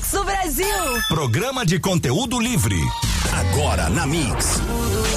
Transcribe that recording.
Mix do Brasil. Programa de conteúdo livre. Agora na Mix.